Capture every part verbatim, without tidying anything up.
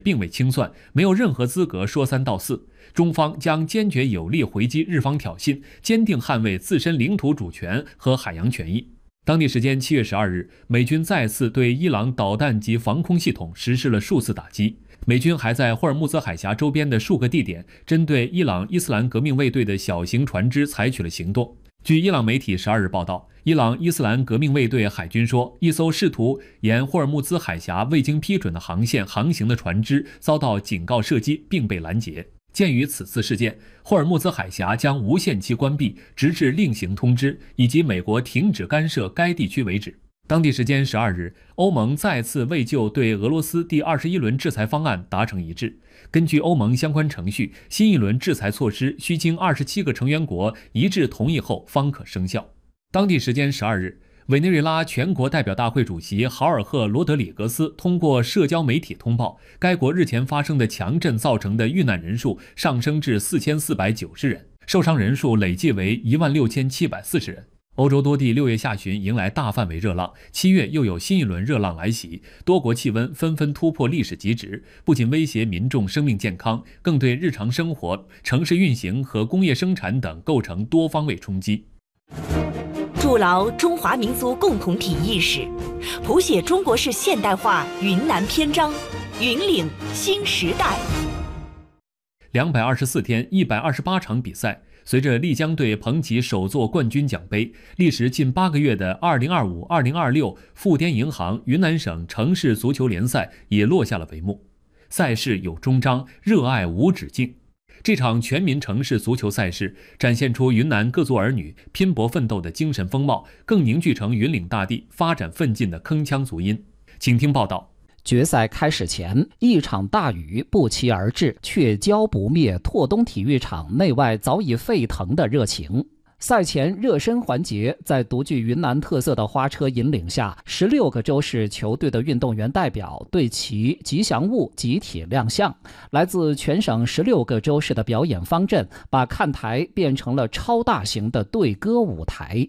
并未清算，没有任何资格说三道四。中方将坚决有力回击日方挑衅，坚定捍卫自身领土主权和海洋权益。当地时间七月十二日，美军再次对伊朗导弹及防空系统实施了数次打击。美军还在霍尔木兹海峡周边的数个地点，针对伊朗伊斯兰革命卫队的小型船只采取了行动。据伊朗媒体十二日报道，伊朗伊斯兰革命卫队海军说，一艘试图沿霍尔木兹海峡未经批准的航线航行的船只遭到警告射击并被拦截。鉴于此次事件，霍尔木兹海峡将无限期关闭，直至另行通知，以及美国停止干涉该地区为止。当地时间十二日，欧盟再次为就对俄罗斯第二十一轮制裁方案达成一致。根据欧盟相关程序，新一轮制裁措施需经二十七个成员国一致同意后方可生效。当地时间十二日，委内瑞拉全国代表大会主席豪尔赫·罗德里格斯通过社交媒体通报，该国日前发生的强震造成的遇难人数上升至四千四百九十人，受伤人数累计为一万六千七百四十人。欧洲多地六月下旬迎来大范围热浪，七月又有新一轮热浪来袭，多国气温纷纷突破历史极值，不仅威胁民众生命健康，更对日常生活、城市运行和工业生产等构成多方位冲击。 筑牢中华民族共同体意识，谱写中国式现代化云南篇章，云岭新时代。 两百二十四天，一百二十八场比赛。随着丽江队捧起首座冠军奖杯，历时近八个月的二零二五二零二六富滇银行云南省城市足球联赛也落下了帷幕。赛事有终章，热爱无止境。这场全民城市足球赛事展现出云南各族儿女拼搏奋斗的精神风貌，更凝聚成云岭大地发展奋进的铿锵足音。请听报道。 决赛开始前，一场大雨不期而至，却浇不灭拓东体育场内外早已沸腾的热情。赛前热身环节，在独具云南特色的花车引领下，十六个州市球队的运动员代表对其吉祥物集体亮相。来自全省十六个州市的表演方阵，把看台变成了超大型的队歌舞台。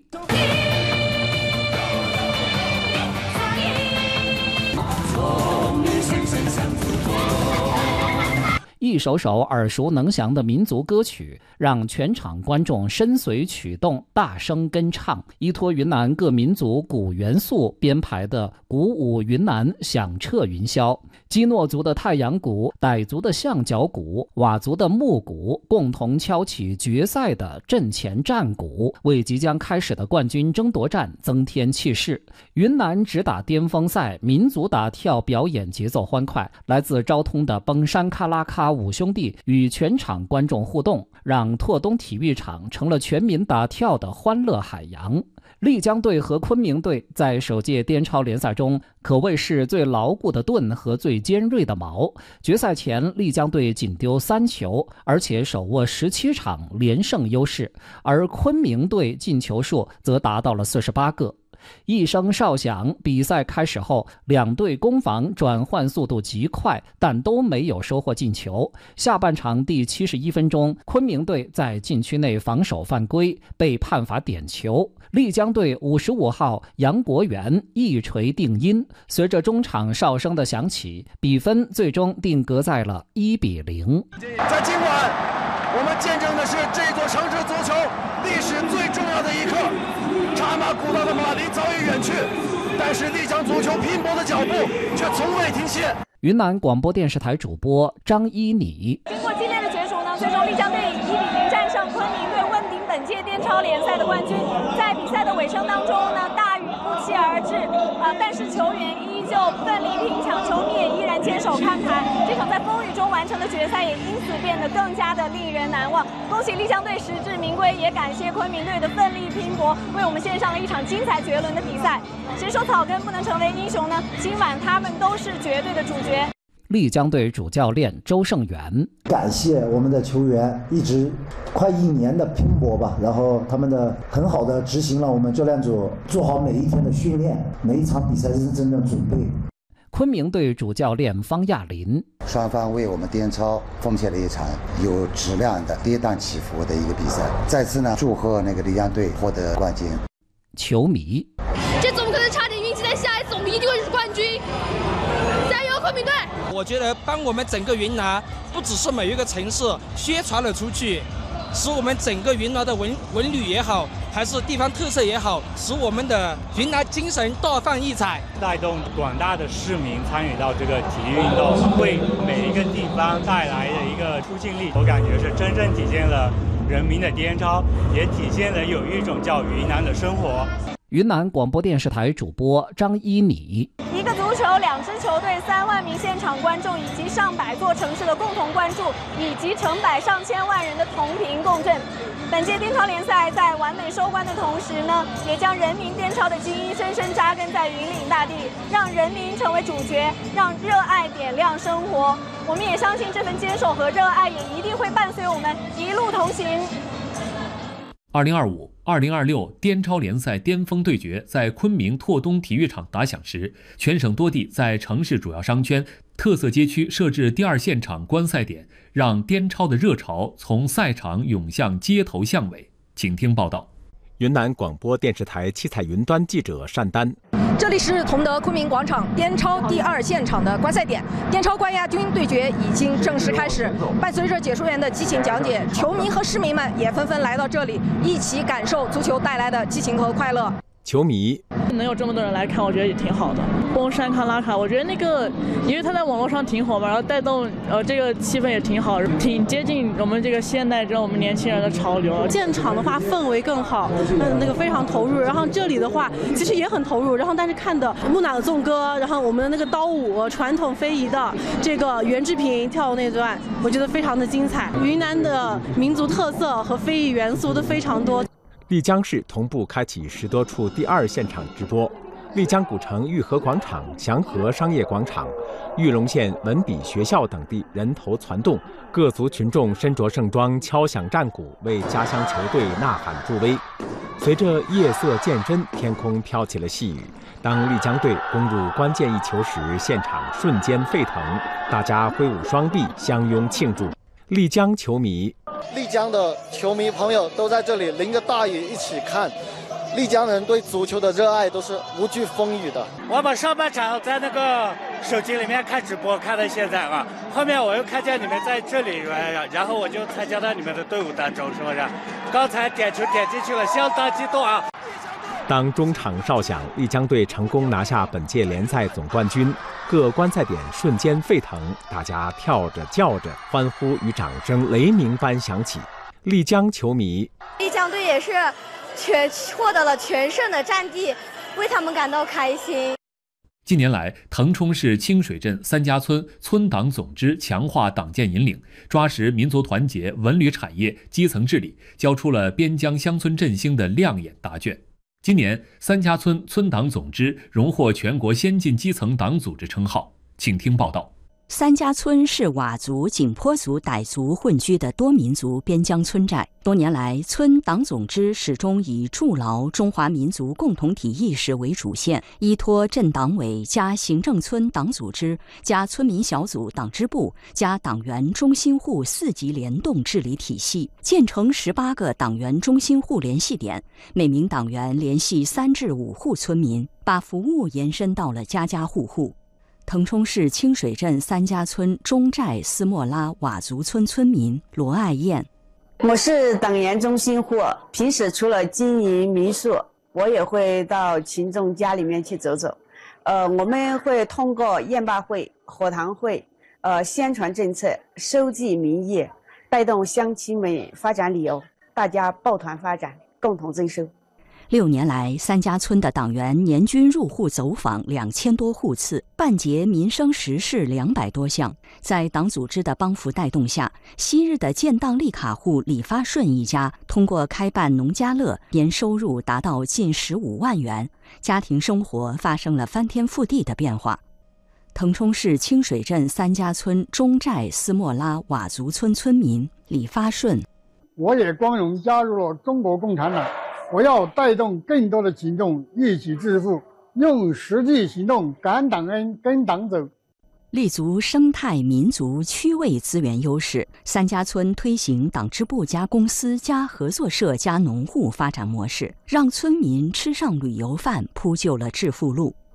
一首首耳熟能详的民族歌曲，让全场观众身随曲动，大声跟唱。依托云南各民族古元素编排的鼓舞云南响彻云霄。基诺族的太阳鼓、傣族的象脚鼓、佤族的木鼓共同敲起决赛的阵前战鼓，为即将开始的冠军争夺战增添气势。云南只打巅峰赛，民族打跳表演节奏欢快。来自昭通的崩山卡拉卡五兄弟与全场观众互动，让拓东体育场成了全民打跳的欢乐海洋。丽江队和昆明队在首届滇超联赛中可谓是最牢固的盾和最尖锐的矛。决赛前，丽江队仅丢三球，而且手握十七场连胜优势，而昆明队进球数则达到了四十八个。一声哨响，比赛开始后，两队攻防转换速度极快，但都没有收获进球。下半场第七十一分钟，昆明队在禁区内防守犯规，被判罚点球。丽江队五十五号杨国元一锤定音，随着中场哨声的响起，比分最终定格在了一比零。 在今晚，我们见证的是这座城市足球历史最重要的一刻。扎马古道的马林早已远去，但是丽江足球拼搏的脚步却从未停歇。 云南广播电视台主播张一妮。 经过激烈的角逐呢，最终丽江队以一比零战胜昆明队，问鼎本届滇超联赛的冠军。在比赛的尾声当中呢，大雨不期而至，啊，但是球员依旧奋力拼抢，球迷也依然坚守看台。这场在风雨中完成的决赛也因此变得更加的令人难忘。恭喜丽江队实至名归，也感谢昆明队的奋力拼搏，为我们献上了一场精彩绝伦的比赛。谁说草根不能成为英雄呢？今晚他们都是绝对的主角。 丽江队主教练周胜元， 感谢我们的球员一直快一年的拼搏吧，然后他们的很好的执行了我们教练组做好每一天的训练，每一场比赛认真的准备。 昆明队主教练方亚林， 双方为我们滇超奉献了一场有质量的跌宕起伏的一个比赛。再次呢，祝贺那个丽江队获得冠军。 球迷， 这怎么可能差点运气？在下一次我们一定会是冠军！加油，昆明队！ 我觉得帮我们整个云南，不只是每一个城市宣传了出去，使我们整个云南的文文旅也好，还是地方特色也好，使我们的云南精神大放异彩， 带动广大的市民参与到这个体育运动，为每一个地方带来的一个出镜力，我感觉是真正体现了人民的颠超，也体现了有一种叫云南的生活。 云南广播电视台主播张一米。 一个足球，两支球队，三万名现场观众以及上百座城市的共同关注，以及成百上千万人的同频共振。本届颠超联赛在完美收官的同时呢，也将人民颠超的基因深深扎根在云岭大地，让人民成为主角，让热爱点亮生活。我们也相信这份坚守和热爱也一定会伴随我们一路同行。 二零二五、二零二六颠超联赛巅峰对决在昆明拓东体育场打响时，全省多地在城市主要商圈、特色街区设置第二现场观赛点，让颠超的热潮从赛场涌向街头巷尾。请听报道。 云南广播电视台七彩云端记者单丹。 这里是同德昆明广场颠超第二现场的观赛点，颠超冠亚军对决已经正式开始。伴随着解说员的激情讲解，球迷和市民们也纷纷来到这里，一起感受足球带来的激情和快乐。 球迷能有这么多人来看，我觉得也挺好的。崩山卡拉卡，我觉得那个，因为他在网络上挺火嘛，然后带动呃这个气氛也挺好，挺接近我们这个现代这我们年轻人的潮流。 现场的话氛围更好，嗯，那个非常投入。然后这里的话其实也很投入，然后但是看的木乃颂歌，然后我们的那个刀舞传统非遗的这个袁志平跳那段，我觉得非常的精彩。云南的民族特色和非遗元素都非常多。 丽江市同步开启十多处第二现场直播，丽江古城玉河广场、祥和商业广场、玉龙县文笔学校等地人头攒动，各族群众身着盛装，敲响战鼓，为家乡球队呐喊助威。随着夜色渐深，天空飘起了细雨。当丽江队攻入关键一球时，现场瞬间沸腾，大家挥舞双臂相拥庆祝。丽江球迷。 丽江的球迷朋友都在这里淋着大雨一起看，丽江人对足球的热爱都是无惧风雨的。 我们上半场在那个手机里面看直播看到现在啊，后面我又看见你们在这里，然后我就参加到你们的队伍当中，是不是？刚才点球点进去了，相当激动啊！ 当中场哨响，丽江队成功拿下本届联赛总冠军，各观赛点瞬间沸腾，大家跳着叫着，欢呼与掌声雷鸣般响起。丽江球迷， 丽江队也是全获得了全胜的战绩，为他们感到开心。 近年来，腾冲市清水镇三家村村党总支强化党建引领，抓实民族团结、文旅产业、基层治理，交出了边疆乡村振兴的亮眼答卷。今年，三家村村党总支荣获全国先进基层党组织称号。请听报道。 三家村是佤族、景颇族、傣族混居的多民族边疆村寨。多年来，村党总支始终以筑牢中华民族共同体意识为主线，依托镇党委加行政村党组织加村民小组党支部加党员中心户四级联动治理体系，建成十八个党员中心户联系点，每名党员联系三至五户村民，把服务延伸到了家家户户。腾冲市清水镇三家村中寨斯莫拉佤族村村民罗爱燕， 我是党员中心户，平时除了经营民宿，我也会到群众家里面去走走。呃，我们会通过宴罢会、火堂会，呃，宣传政策，收集民意，带动乡亲们发展旅游，大家抱团发展，共同增收。 六年来，三家村的党员年均入户走访两千多户次，办结民生实事两百多项。在党组织的帮扶带动下，昔日的建档立卡户李发顺一家，通过开办农家乐，年收入达到近十五万元，家庭生活发生了翻天覆地的变化。腾冲市清水镇三家村中寨斯莫拉佤族村村民李发顺， 我也光荣加入了中国共产党。我要带动更多的群众一起致富，用实际行动感党恩、跟党走。 立足生态民族区位资源优势，三家村推行党支部加公司加合作社加农户发展模式，让村民吃上旅游饭，铺就了致富路。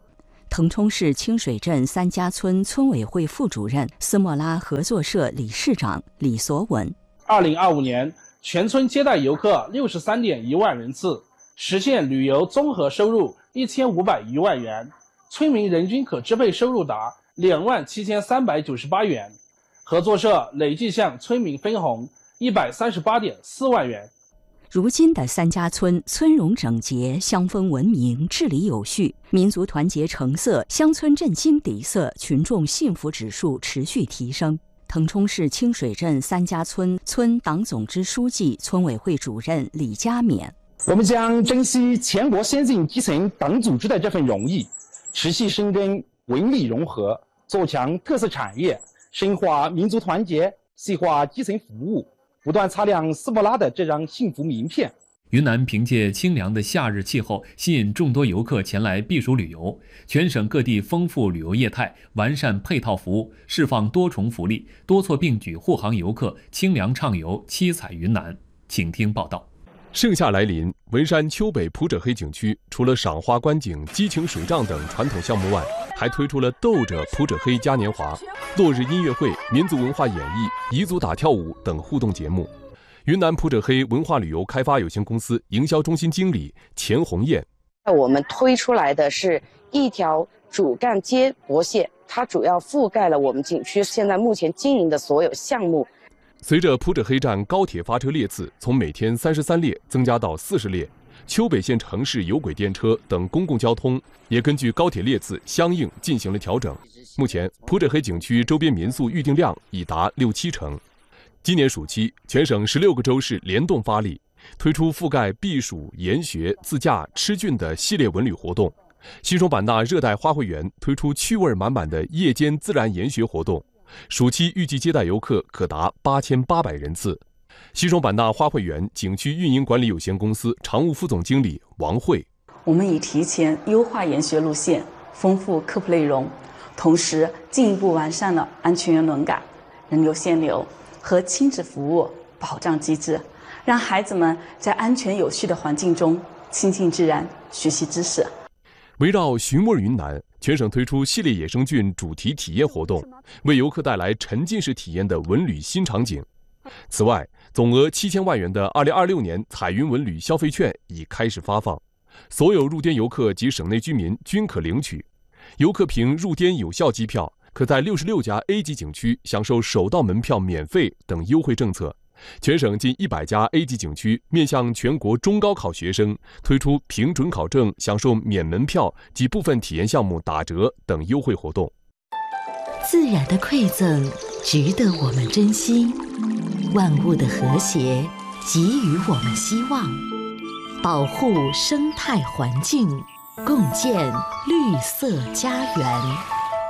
腾冲市清水镇三家村村委会副主任、斯莫拉合作社理事长李所稳。 二零二五年，全村接待游客六十三点一万人次，实现旅游综合收入一千五百余万元，村民人均可支配收入达两万七千三百九十八元，合作社累计向村民分红一百三十八点四万元。 如今的三家村村容整洁、乡风文明、治理有序，民族团结成色，乡村振兴底色，群众幸福指数持续提升。腾冲市清水镇三家村村党总支书记、村委会主任李家勉： 我们将珍惜全国先进基层党组织的这份荣誉，持续深耕文旅融合，做强特色产业，深化民族团结，细化基层服务，不断擦亮斯莫拉的这张幸福名片。 云南凭借清凉的夏日气候，吸引众多游客前来避暑旅游。全省各地丰富旅游业态，完善配套服务，释放多重福利，多措并举护航游客，清凉畅游七彩云南。请听报道。 盛夏来临，文山丘北普者黑景区除了赏花观景、激情水仗等传统项目外，还推出了斗着普者黑嘉年华、落日音乐会、民族文化演绎、彝族打跳舞等互动节目。云南普者黑文化旅游开发有限公司营销中心经理钱红艳： 我们推出来的是一条主干接驳线，它主要覆盖了我们景区现在目前经营的所有项目。 随着普者黑站高铁发车列次从每天三十三列增加到四十列，丘北县城市有轨电车等公共交通也根据高铁列次相应进行了调整。目前，普者黑景区周边民宿预订量已达六七成。今年暑期，全省十六个州市联动发力，推出覆盖避暑、研学、自驾、吃菌的系列文旅活动。西双版纳热带花卉园推出趣味满满的夜间自然研学活动，暑期预计接待游客可达八千八百人次。西双版纳花卉园景区运营管理有限公司常务副总经理王慧： 我们已提前优化研学路线，丰富科普内容，同时进一步完善了安全员轮岗、人流限流和亲子服务保障机制，让孩子们在安全有序的环境中亲近自然，学习知识。 围绕寻味云南，全省推出系列野生菌主题体验活动，为游客带来沉浸式体验的文旅新场景。此外，总额七千万元的二零二六年彩云文旅消费券已开始发放，所有入滇游客及省内居民均可领取。游客凭入滇有效机票，可在六十六家 A 级景区享受首道门票免费等优惠政策。全省近一百家 A 级景区面向全国中高考学生推出凭准考证享受免门票及部分体验项目打折等优惠活动。 自然的馈赠值得我们珍惜，万物的和谐给予我们希望，保护生态环境，共建绿色家园。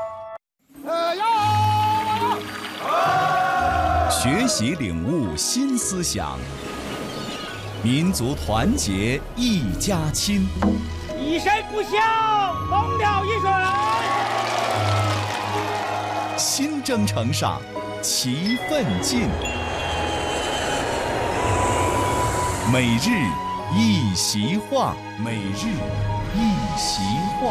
学习领悟新思想，民族团结一家亲， 以身不孝，猛了一水。 新征程上，齐奋进。每日一席话，每日一席话。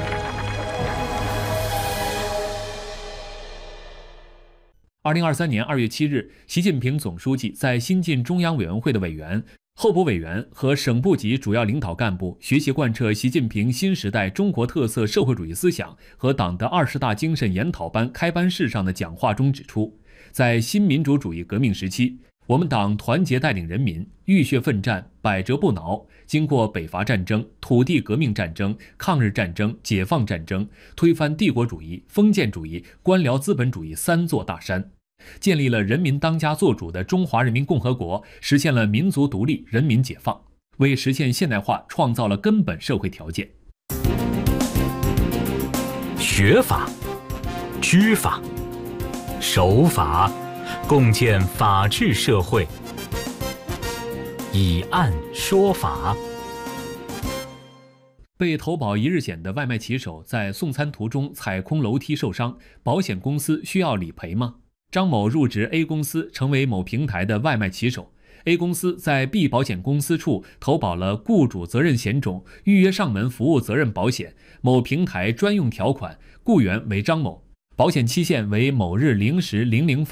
二零二三年二月七日，习近平总书记在新进中央委员会的委员、候补委员和省部级主要领导干部学习贯彻习近平新时代中国特色社会主义思想和党的二十大精神研讨班开班式上的讲话中指出，在新民主主义革命时期，我们党团结带领人民，浴血奋战，百折不挠，经过北伐战争、土地革命战争、抗日战争、解放战争，推翻帝国主义、封建主义、官僚资本主义三座大山，建立了人民当家作主的中华人民共和国，实现了民族独立、人民解放，为实现现代化创造了根本社会条件。 学法、知法、守法，共建法治社会。以案说法。 被投保一日险的外卖骑手在送餐途中踩空楼梯受伤，保险公司需要理赔吗？张某入职 A 公司，成为某平台的外卖骑手。 A 公司在 B 保险公司处投保了雇主责任险种预约上门服务责任保险，某平台专用条款，雇员为张某，保险期限为某日零时零零分。